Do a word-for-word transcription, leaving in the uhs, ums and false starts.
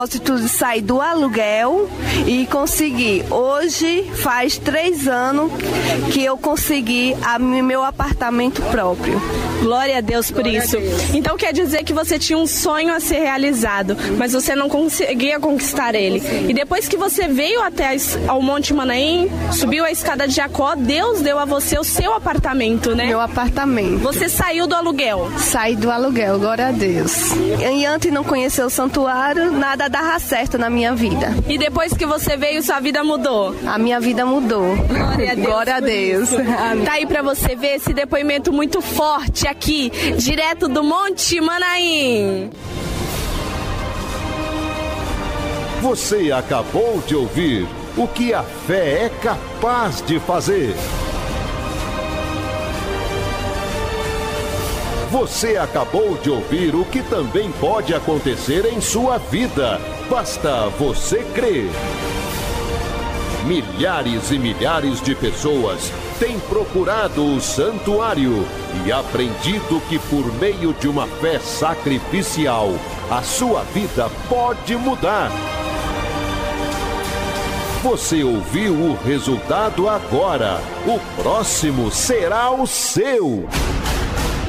propósito de sair do aluguel e conseguir. Hoje faz três anos que eu consegui a, meu apartamento próprio. Glória a Deus por isso. Então quer dizer que você tinha um sonho a ser realizado, mas você não conseguia conquistar ele. E depois que você veio até ao Monte Manaim, subiu a escada de Jacó, Deus deu a você o seu apartamento, né? Meu apartamento. Você saiu do aluguel. Saí do aluguel, glória a Deus. E antes não conhecer o santuário, nada dava certo na minha vida. E depois que você veio, sua vida mudou? A minha vida mudou. Glória a Deus. Glória a Deus. Tá aí pra você ver esse depoimento muito forte aqui, direto do Monte Manaim. Você acabou de ouvir o que a fé é capaz de fazer. Você acabou de ouvir o que também pode acontecer em sua vida. Basta você crer. Milhares e milhares de pessoas têm procurado o santuário e aprendido que por meio de uma fé sacrificial, a sua vida pode mudar. Você ouviu o resultado agora. O próximo será o seu.